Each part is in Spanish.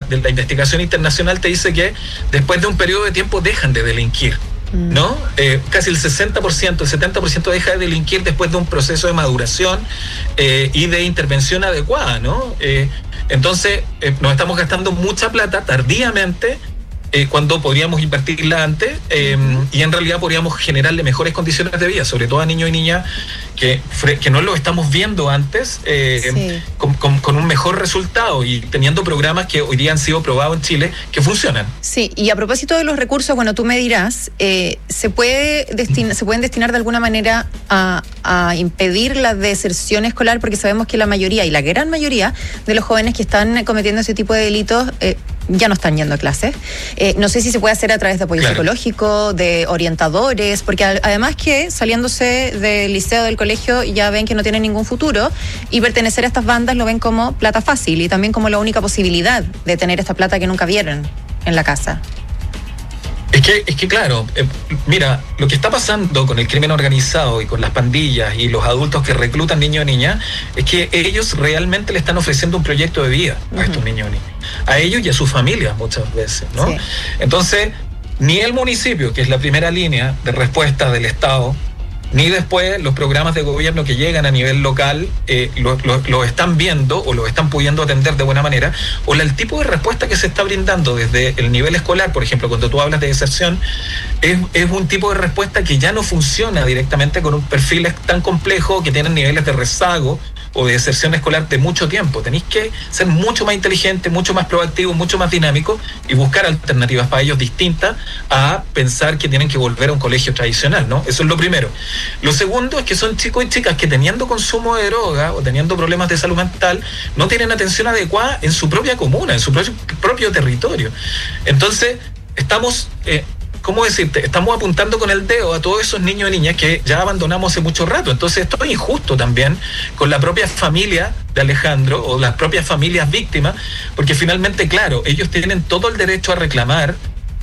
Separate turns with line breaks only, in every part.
la investigación internacional te dice que después de un periodo de tiempo dejan de delinquir, ¿no? Casi el 60%, el 70% deja de delinquir después de un proceso de maduración y de intervención adecuada, ¿no? Entonces, nos estamos gastando mucha plata tardíamente, cuando podríamos invertirla antes, y en realidad podríamos generarle mejores condiciones de vida, sobre todo a niños y niñas que no lo estamos viendo antes, con un mejor resultado y teniendo programas que hoy día han sido probados en Chile que funcionan.
Sí, y a propósito de los recursos, bueno, tú me dirás, ¿se pueden destinar de alguna manera a impedir la deserción escolar? Porque sabemos que la mayoría, y la gran mayoría, de los jóvenes que están cometiendo ese tipo de delitos ya no están yendo a clases. No sé si se puede hacer a través de apoyo psicológico, de orientadores, porque además que saliéndose del liceo, del colegio, ya ven que no tienen ningún futuro, y pertenecer a estas bandas lo ven como plata fácil y también como la única posibilidad de tener esta plata que nunca vieron en la casa.
Es que claro, mira, lo que está pasando con el crimen organizado y con las pandillas y los adultos que reclutan niños y niñas es que ellos realmente le están ofreciendo un proyecto de vida a estos niños y niñas, a ellos y a sus familias muchas veces, ¿no? Sí. Entonces, ni el municipio, que es la primera línea de respuesta del Estado, ni después los programas de gobierno que llegan a nivel local lo están viendo o lo están pudiendo atender de buena manera, o el tipo de respuesta que se está brindando desde el nivel escolar, por ejemplo, cuando tú hablas de deserción, es un tipo de respuesta que ya no funciona directamente con un perfil tan complejo que tienen niveles de rezago o de deserción escolar de mucho tiempo. Tenéis que ser mucho más inteligente, mucho más proactivo, mucho más dinámico y buscar alternativas para ellos distintas a pensar que tienen que volver a un colegio tradicional, ¿no? Eso es lo primero. Lo segundo es que son chicos y chicas que teniendo consumo de droga o teniendo problemas de salud mental no tienen atención adecuada en su propia comuna, en su propio territorio. Entonces, estamos... ¿cómo decirte? Estamos apuntando con el dedo a todos esos niños y niñas que ya abandonamos hace mucho rato. Entonces esto es injusto también con la propia familia de Alejandro o las propias familias víctimas, porque finalmente, claro, ellos tienen todo el derecho a reclamar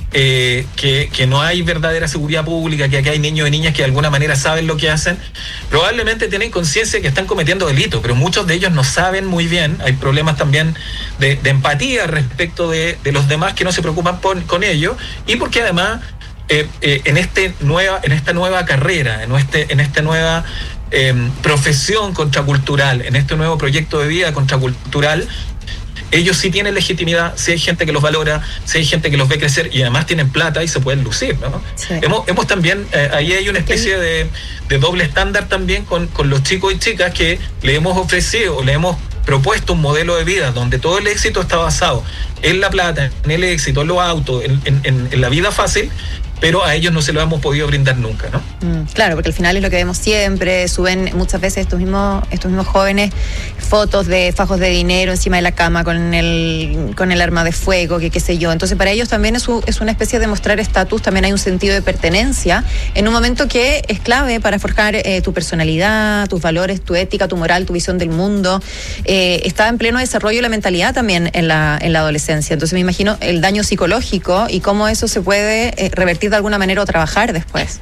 que no hay verdadera seguridad pública, que aquí hay niños y niñas que de alguna manera saben lo que hacen. Probablemente tienen conciencia de que están cometiendo delitos, pero muchos de ellos no saben muy bien. Hay problemas también de empatía respecto de los demás que no se preocupan con ellos, y porque además en esta nueva carrera, en esta nueva profesión contracultural, en este nuevo proyecto de vida contracultural, ellos sí tienen legitimidad, sí hay gente que los valora, sí hay gente que los ve crecer y además tienen plata y se pueden lucir, ¿no? Sí. Hemos también, ahí hay una especie de doble estándar también con los chicos y chicas que le hemos ofrecido, le hemos propuesto un modelo de vida donde todo el éxito está basado en la plata, en el éxito, en los autos, en la vida fácil, pero a ellos no se lo hemos podido brindar nunca, ¿no?
Claro, porque al final es lo que vemos siempre, suben muchas veces estos mismos jóvenes fotos de fajos de dinero encima de la cama con el arma de fuego, qué sé yo. Entonces para ellos también es una especie de mostrar estatus, también hay un sentido de pertenencia en un momento que es clave para forjar tu personalidad, tus valores, tu ética, tu moral, tu visión del mundo. Está en pleno desarrollo la mentalidad también en la adolescencia. Entonces me imagino el daño psicológico y cómo eso se puede revertir de alguna manera o trabajar después.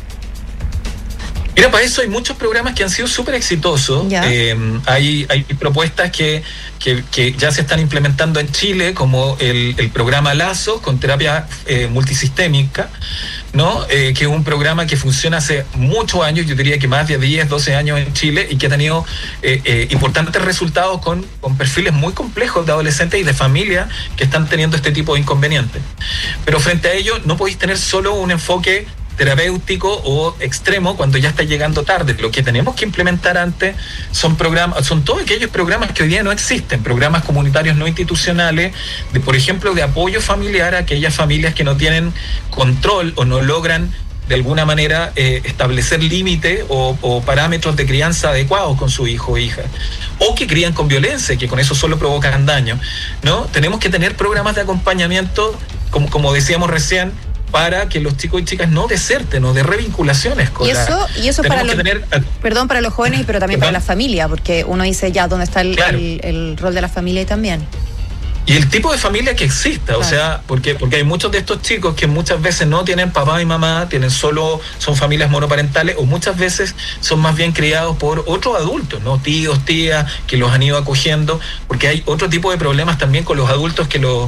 Mira, para eso hay muchos programas que han sido súper exitosos. Hay propuestas que ya se están implementando en Chile, como el programa Lazo con terapia multisistémica, ¿no? Que es un programa que funciona hace muchos años, yo diría que más de 10, 12 años en Chile, y que ha tenido importantes resultados con perfiles muy complejos de adolescentes y de familias que están teniendo este tipo de inconvenientes. Pero frente a ello no podéis tener solo un enfoque terapéutico o extremo cuando ya está llegando tarde. Lo que tenemos que implementar antes son todos aquellos programas que hoy día no existen, programas comunitarios no institucionales, por ejemplo, de apoyo familiar a aquellas familias que no tienen control o no logran de alguna manera establecer límites o parámetros de crianza adecuados con su hijo o hija, o que crían con violencia, que con eso solo provocan daño, ¿no? Tenemos que tener programas de acompañamiento, como decíamos recién, para que los chicos y chicas no deserten o de revinculación escolar.
Y eso para los jóvenes, pero también para la familia, porque uno dice ya dónde está el rol de la familia y también.
Y el tipo de familia que exista, o sea, porque hay muchos de estos chicos que muchas veces no tienen papá y mamá, son familias monoparentales, o muchas veces son más bien criados por otros adultos, ¿no? Tíos, tías, que los han ido acogiendo, porque hay otro tipo de problemas también con los adultos que los